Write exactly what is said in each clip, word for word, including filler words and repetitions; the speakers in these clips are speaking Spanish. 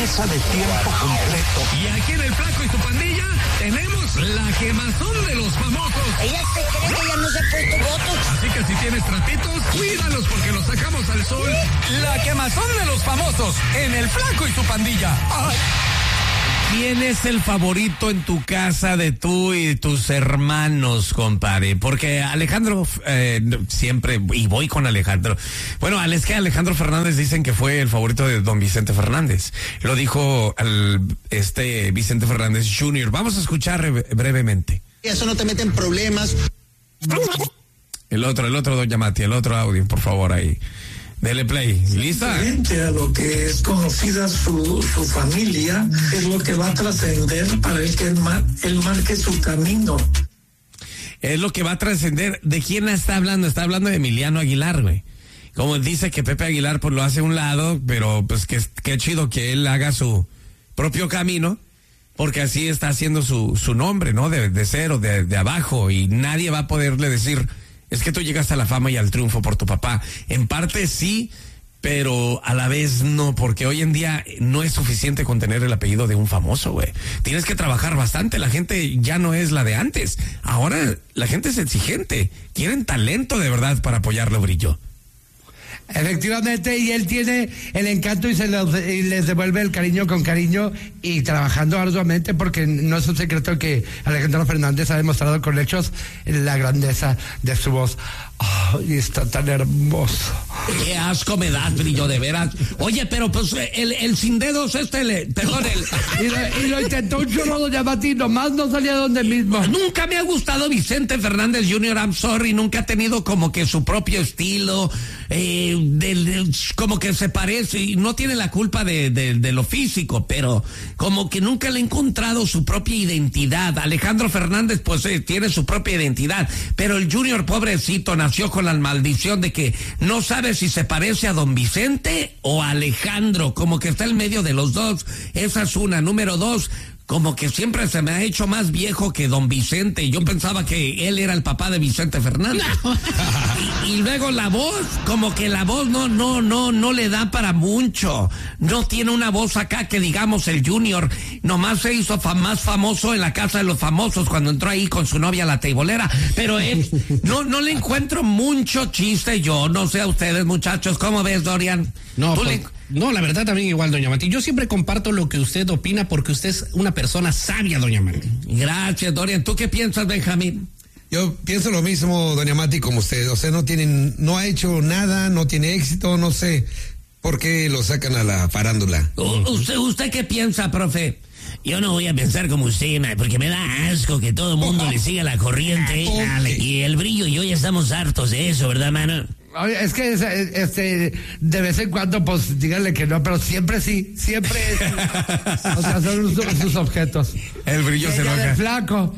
mesa de tiempo completo. Y aquí en El Flaco y su pandilla tenemos la quemazón de los famosos. Ella se cree que ya no se ha puesto votos. Así que si tienes tratitos, cuídalos porque los sacamos al sol. La quemazón de los famosos en El Flaco y su pandilla. Ay. ¿Quién es el favorito en tu casa de tú y tus hermanos, compadre? Porque Alejandro, eh, siempre, y voy con Alejandro. Bueno, es que Alejandro Fernández dicen que fue el favorito de don Vicente Fernández. Lo dijo al, este Vicente Fernández junior Vamos a escuchar brevemente. Eso no te mete en problemas. El otro, el otro, doña Mati, el otro audio, por favor, ahí. Dele play. ¿Lista? Diferente a lo que es conocida su, su familia, es lo que va a trascender para el que él, mar, él marque su camino. Es lo que va a trascender. ¿De quién está hablando? Está hablando de Emiliano Aguilar, güey. Como dice que Pepe Aguilar pues lo hace a un lado, pero pues que qué chido que él haga su propio camino, porque así está haciendo su, su nombre, ¿no? De, de cero, de, de abajo, y nadie va a poderle decir... Es que tú llegaste a la fama y al triunfo por tu papá. En parte sí, pero a la vez no, porque hoy en día no es suficiente con tener el apellido de un famoso, güey. Tienes que trabajar bastante. La gente ya no es la de antes. Ahora la gente es exigente. Quieren talento de verdad para apoyarlo, Brillo. Efectivamente, y él tiene el encanto y, se los, y les devuelve el cariño con cariño y trabajando arduamente, porque no es un secreto que Alejandro Fernández ha demostrado con hechos la grandeza de su voz. Oh, y está tan hermoso. Qué asco me das, Brillo, de veras. Oye, pero pues el, el sin dedos este, le, perdón, el... y, lo, y lo intentó un chorro, doña Mati, nomás no salía donde mismo. Nunca me ha gustado Vicente Fernández junior, I'm sorry, nunca ha tenido como que su propio estilo, eh, del, del, como que se parece, y no tiene la culpa de, de, de lo físico, pero como que nunca le ha encontrado su propia identidad. Alejandro Fernández, pues eh, tiene su propia identidad, pero el Junior, pobrecito, nació con la maldición de que no sabe si se parece a don Vicente o a Alejandro, como que está en medio de los dos. Esa es una. Número dos, como que siempre se me ha hecho más viejo que don Vicente. Yo pensaba que él era el papá de Vicente Fernández. No. Y, y luego la voz, como que la voz no, no, no, no le da para mucho. No tiene una voz acá que digamos el Junior. Nomás se hizo fam- más famoso en la casa de los famosos cuando entró ahí con su novia la teibolera. Pero él, no, no le encuentro mucho chiste yo. No sé a ustedes, muchachos. ¿Cómo ves, Dorian? No, ¿Tú pues, le... no, la verdad también igual, doña Mati. Yo siempre comparto lo que usted opina porque usted es una persona sabia, doña Mati. Gracias, Dorian. ¿Tú qué piensas, Benjamín? Yo pienso lo mismo, doña Mati, como usted. O sea, no tienen, no ha hecho nada, no tiene éxito, no sé por qué lo sacan a la farándula. U- ¿Usted, usted qué piensa, profe? Yo no voy a pensar como usted, ma, porque me da asco que todo el mundo le siga la corriente. Okay. Y el Brillo y yo ya estamos hartos de eso, ¿verdad, mano? Oye, es que este de vez en cuando, pues díganle que no, pero siempre sí, siempre sí. O sea, son sus, sus objetos. El Brillo se Ella enoja. de flaco.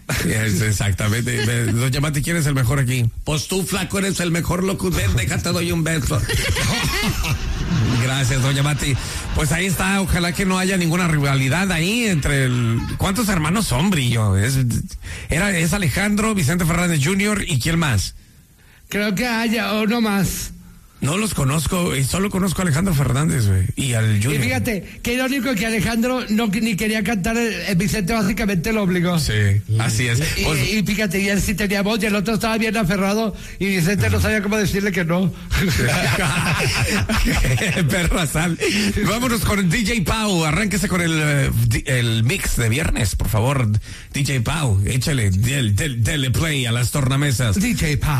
Es exactamente. Doña Mati, ¿quién es el mejor aquí? Pues tú, flaco, eres el mejor locutor. Déjate, doy un beso. Gracias, doña Mati. Pues ahí está. Ojalá que no haya ninguna rivalidad ahí entre el... ¿Cuántos hermanos son, Brillo? Es, era, es Alejandro, Vicente Fernández junior y ¿quién más? Creo que haya uno más. No los conozco, y solo conozco a Alejandro Fernández, güey, y al Junior. Y fíjate, qué irónico que Alejandro no ni quería cantar, el Vicente básicamente lo obligó. Sí, así es. Y, Pues, y, y fíjate, y él sí tenía voz y el otro estaba bien aferrado y Vicente no sabía cómo decirle que no. Perra sal. Vámonos con D J Pau, arránquese con el, el mix de viernes, por favor, D J Pau, échale, del, del, dele play a las tornamesas. D J Pau.